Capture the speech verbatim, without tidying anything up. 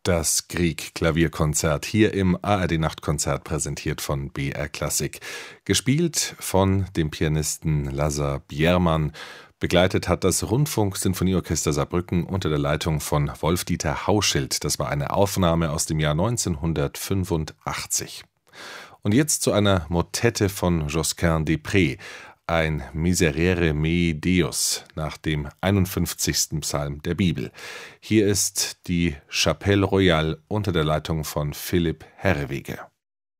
Das Grieg-Klavierkonzert hier im A R D-Nachtkonzert, präsentiert von B R Klassik. Gespielt von dem Pianisten Lazar Biermann. Begleitet hat das Rundfunk-Sinfonieorchester Saarbrücken unter der Leitung von Wolf-Dieter Hauschild. Das war eine Aufnahme aus dem Jahr neunzehnhundertfünfundachtzig. Und jetzt zu einer Motette von Josquin des Prez. Ein Miserere mei Deus nach dem einundfünfzigsten Psalm der Bibel. Hier ist die Chapelle Royale unter der Leitung von Philipp Herreweghe.